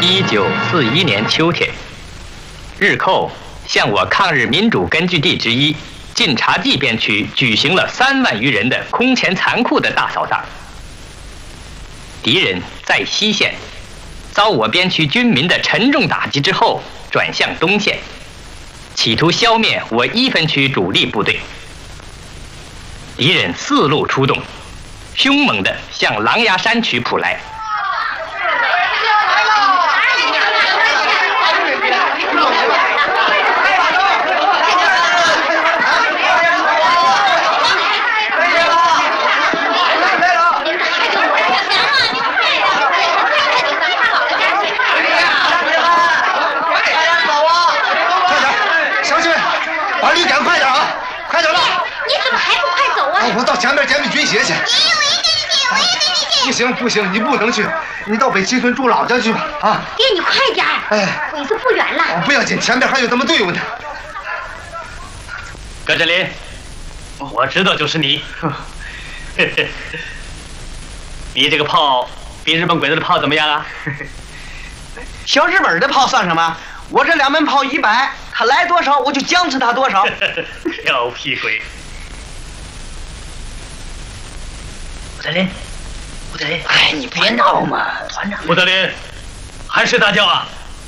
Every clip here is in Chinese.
1941年秋天，日寇向我抗日民主根据地之一晋察冀边区举行了3万余人的空前残酷的大扫荡。敌人在西线遭我边区军民的沉重打击之后，转向东线，企图消灭我1分区主力部队。敌人4路出动，凶猛地向狼牙山区扑来。 我到前面捡你军鞋去。 我也跟你去。 不行不行，你不能去，你到北七村住老家去吧。啊， 爹，你快点！哎，鬼子不远了。 不要紧，前面还有他们队伍呢。 葛振林，我知道就是你。你这个炮比日本鬼子的炮怎么样啊？ 小日本的炮算什么？我这2门炮100，他来多少我就僵持他多少。 调皮鬼！吴德林，吴德林， 哎，你别闹嘛， 团长。吴德林，还是大叫啊！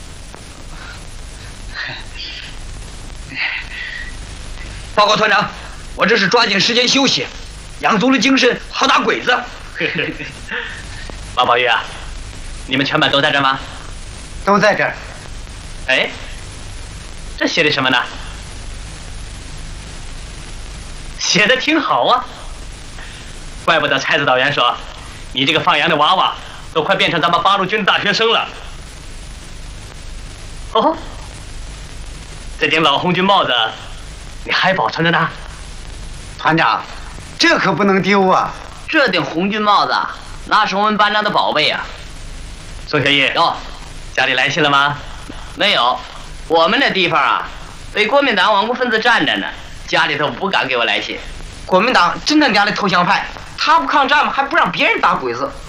报告团长，我这是抓紧时间休息，养足了精神，好打鬼子。 马宝玉啊，你们全班都在这吗？ 都在这儿。 哎，这写的什么呢？写的挺好啊，怪不得蔡指导员说，你这个放羊的娃娃都快变成咱们八路军的大学生了。哦，这顶老红军帽子你还保存着呢？ 团长，这可不能丢啊！这顶红军帽子那是我们班长的宝贝啊。 宋学义， 哟， 家里来信了吗？ 没有，我们那地方啊，被国民党顽固分子占着呢，家里头不敢给我来信。国民党真他娘的投降派，他不抗战吗？还不让别人打鬼子。